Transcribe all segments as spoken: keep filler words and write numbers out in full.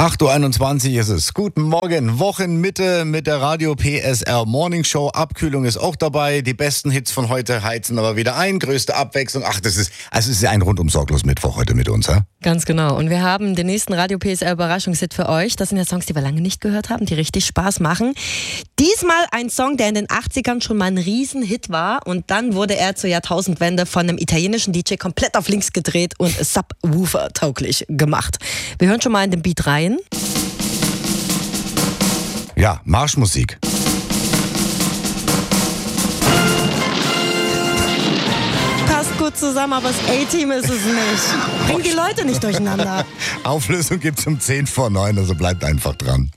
acht Uhr einundzwanzig ist es. Guten Morgen, Wochenmitte mit der Radio P S R Morning Show. Abkühlung ist auch dabei. Die besten Hits von heute heizen aber wieder ein. Größte Abwechslung. Ach, das ist, also es ist ein rundum sorglos Mittwoch heute mit uns, ja? Ganz genau. Und wir haben den nächsten Radio P S R Überraschungshit für euch. Das sind ja Songs, die wir lange nicht gehört haben, die richtig Spaß machen. Diesmal ein Song, der in den achtzigern schon mal ein Riesenhit war. Und dann wurde er zur Jahrtausendwende von einem italienischen D J komplett auf links gedreht und Subwoofer-tauglich gemacht. Wir hören schon mal in den Beat rein. Ja, Marschmusik. Passt gut zusammen, aber das A-Team ist es nicht. Bring die Leute nicht durcheinander. Auflösung gibt's um zehn vor neun, also bleibt einfach dran.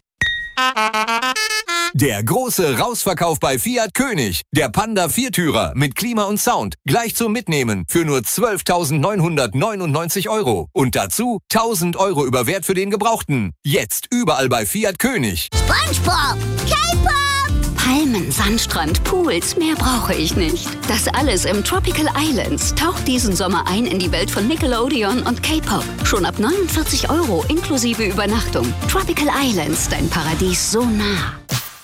Der große Rausverkauf bei Fiat König. Der Panda Viertürer mit Klima und Sound. Gleich zum Mitnehmen für nur zwölftausendneunhundertneunundneunzig Euro. Und dazu tausend Euro über Wert für den Gebrauchten. Jetzt überall bei Fiat König. SpongeBob, K-Pop, Palmen, Sandstrand, Pools, mehr brauche ich nicht. Das alles im Tropical Islands. Taucht diesen Sommer ein in die Welt von Nickelodeon und K-Pop. Schon ab neunundvierzig Euro inklusive Übernachtung. Tropical Islands, dein Paradies so nah.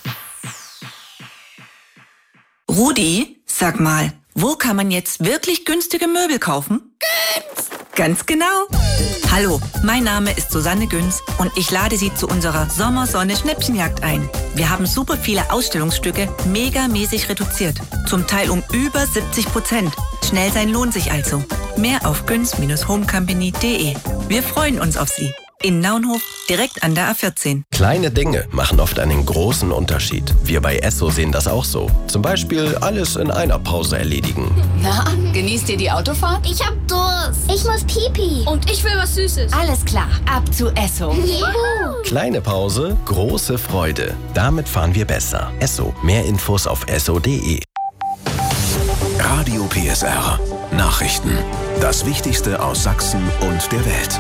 Rudi, sag mal, wo kann man jetzt wirklich günstige Möbel kaufen? Günz! Ganz genau. Hallo, mein Name ist Susanne Günz und ich lade Sie zu unserer Sommersonne-Schnäppchenjagd ein. Wir haben super viele Ausstellungsstücke megamäßig reduziert. Zum Teil um über siebzig Prozent. Schnell sein lohnt sich also. Mehr auf günz Bindestrich homecompany Punkt de. Wir freuen uns auf Sie. In Naunhof, direkt an der A vierzehn. Kleine Dinge machen oft einen großen Unterschied. Wir bei Esso sehen das auch so. Zum Beispiel alles in einer Pause erledigen. Na, genießt ihr die Autofahrt? Ich hab Durst. Ich muss pipi. Und ich will was Süßes. Alles klar, ab zu Esso. Juhu. Kleine Pause, große Freude. Damit fahren wir besser. Esso. Mehr Infos auf esso punkt de. Radio P S R. Nachrichten. Das Wichtigste aus Sachsen und der Welt.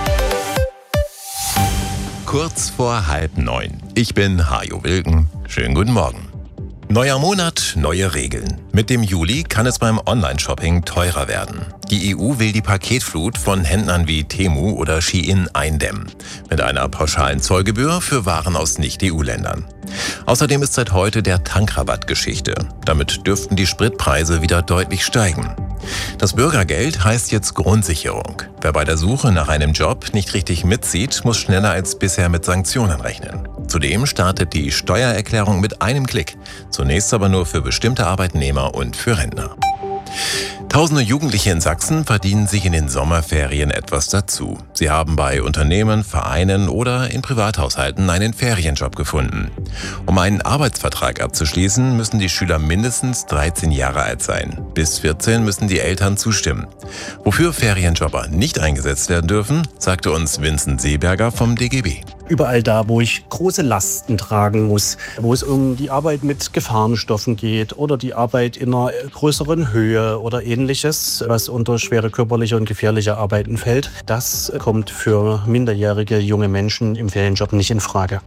Kurz vor halb neun. Ich bin Hajo Wilken. Schönen guten Morgen. Neuer Monat, neue Regeln. Mit dem Juli kann es beim Online-Shopping teurer werden. Die E U will die Paketflut von Händlern wie Temu oder Shein eindämmen. Mit einer pauschalen Zollgebühr für Waren aus Nicht-E U-Ländern. Außerdem ist seit heute der Tankrabatt Geschichte. Damit dürften die Spritpreise wieder deutlich steigen. Das Bürgergeld heißt jetzt Grundsicherung. Wer bei der Suche nach einem Job nicht richtig mitzieht, muss schneller als bisher mit Sanktionen rechnen. Zudem startet die Steuererklärung mit einem Klick. Zunächst aber nur für bestimmte Arbeitnehmer und für Rentner. Tausende Jugendliche in Sachsen verdienen sich in den Sommerferien etwas dazu. Sie haben bei Unternehmen, Vereinen oder in Privathaushalten einen Ferienjob gefunden. Um einen Arbeitsvertrag abzuschließen, müssen die Schüler mindestens dreizehn Jahre alt sein. Bis vierzehn müssen die Eltern zustimmen. Wofür Ferienjobber nicht eingesetzt werden dürfen, sagte uns Vincent Seeberger vom D G B. Überall da, wo ich große Lasten tragen muss, wo es um die Arbeit mit Gefahrenstoffen geht oder die Arbeit in einer größeren Höhe oder ähnliches, was unter schwere körperliche und gefährliche Arbeiten fällt, das kommt für minderjährige junge Menschen im Ferienjob nicht in Frage.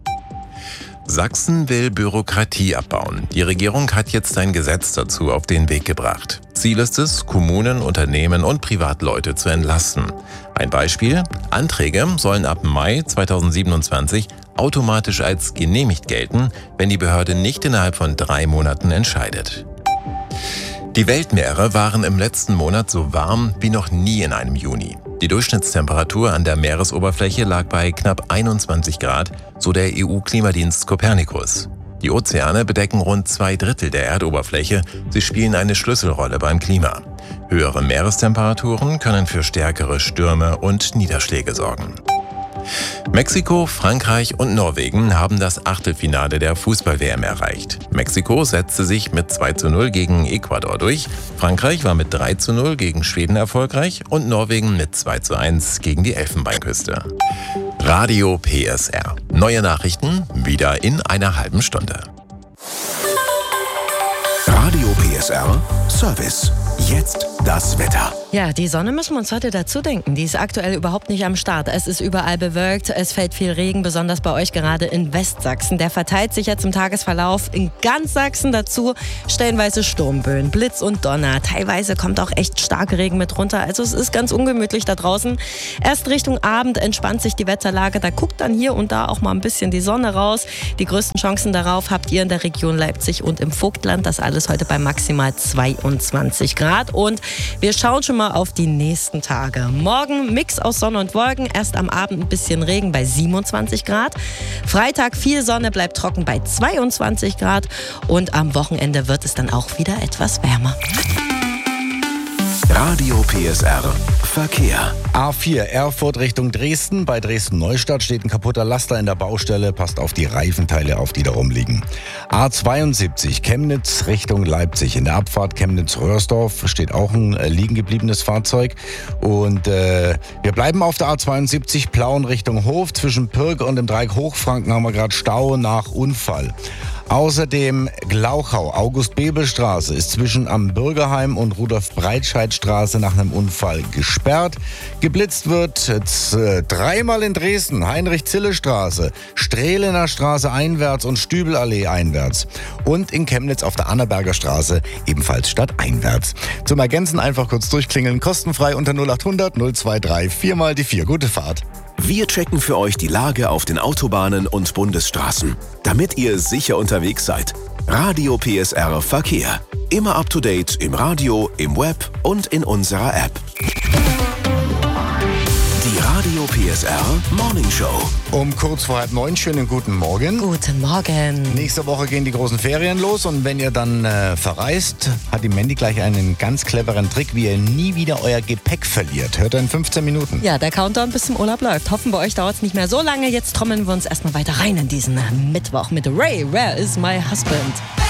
Sachsen will Bürokratie abbauen. Die Regierung hat jetzt ein Gesetz dazu auf den Weg gebracht. Ziel ist es, Kommunen, Unternehmen und Privatleute zu entlasten. Ein Beispiel: Anträge sollen ab Mai zweitausendsiebenundzwanzig automatisch als genehmigt gelten, wenn die Behörde nicht innerhalb von drei Monaten entscheidet. Die Weltmeere waren im letzten Monat so warm wie noch nie in einem Juni. Die Durchschnittstemperatur an der Meeresoberfläche lag bei knapp einundzwanzig Grad, so der E U-Klimadienst Copernicus. Die Ozeane bedecken rund zwei Drittel der Erdoberfläche. Sie spielen eine Schlüsselrolle beim Klima. Höhere Meerestemperaturen können für stärkere Stürme und Niederschläge sorgen. Mexiko, Frankreich und Norwegen haben das Achtelfinale der Fußball-W M erreicht. Mexiko setzte sich mit zwei zu null gegen Ecuador durch, Frankreich war mit drei zu null gegen Schweden erfolgreich und Norwegen mit zwei zu eins gegen die Elfenbeinküste. Radio P S R. Neue Nachrichten wieder in einer halben Stunde. Radio P S R Service. Jetzt das Wetter. Ja, die Sonne müssen wir uns heute dazu denken. Die ist aktuell überhaupt nicht am Start. Es ist überall bewölkt, es fällt viel Regen, besonders bei euch gerade in Westsachsen. Der verteilt sich jetzt im Tagesverlauf in ganz Sachsen dazu. Stellenweise Sturmböen, Blitz und Donner. Teilweise kommt auch echt starker Regen mit runter. Also es ist ganz ungemütlich da draußen. Erst Richtung Abend entspannt sich die Wetterlage. Da guckt dann hier und da auch mal ein bisschen die Sonne raus. Die größten Chancen darauf habt ihr in der Region Leipzig und im Vogtland. Das alles heute bei maximal zweiundzwanzig Grad. Und wir schauen schon mal auf die nächsten Tage. Morgen Mix aus Sonne und Wolken. Erst am Abend ein bisschen Regen bei siebenundzwanzig Grad. Freitag viel Sonne, bleibt trocken bei zweiundzwanzig Grad. Und am Wochenende wird es dann auch wieder etwas wärmer. Radio P S R Verkehr. A vier Erfurt Richtung Dresden. Bei Dresden-Neustadt steht ein kaputter Laster in der Baustelle. Passt auf die Reifenteile auf, die da rumliegen. A zweiundsiebzig Chemnitz Richtung Leipzig. In der Abfahrt Chemnitz-Röhrsdorf steht auch ein äh, liegen gebliebenes Fahrzeug. Und äh, wir bleiben auf der A zweiundsiebzig Plauen Richtung Hof. Zwischen Pirk und dem Dreieck Hochfranken haben wir gerade Stau nach Unfall. Außerdem Glauchau, August-Bebel-Straße ist zwischen am Bürgerheim und Rudolf-Breitscheid-Straße nach einem Unfall gesperrt. Geblitzt wird jetzt, äh, dreimal in Dresden, Heinrich-Zille-Straße, Strehlener Straße einwärts und Stübelallee einwärts. Und in Chemnitz auf der Annaberger Straße ebenfalls stadteinwärts. Zum Ergänzen einfach kurz durchklingeln, kostenfrei unter null achthundert null zweiunddreißig vier mal die vier. Gute Fahrt. Wir checken für euch die Lage auf den Autobahnen und Bundesstraßen, damit ihr sicher unterwegs seid. Radio P S R Verkehr. Immer up to date im Radio, im Web und in unserer App. Die Radio P S R Morning Show. Um kurz vor halb neun, schönen guten Morgen. Guten Morgen. Nächste Woche gehen die großen Ferien los und wenn ihr dann äh, verreist, hat die Mandy gleich einen ganz cleveren Trick, wie ihr nie wieder euer Gepäck verliert. Hört ihr in fünfzehn Minuten. Ja, der Countdown bis zum Urlaub läuft. Hoffen, bei euch dauert es nicht mehr so lange. Jetzt trommeln wir uns erstmal weiter rein in diesen Mittwoch mit Ray, Where is my husband?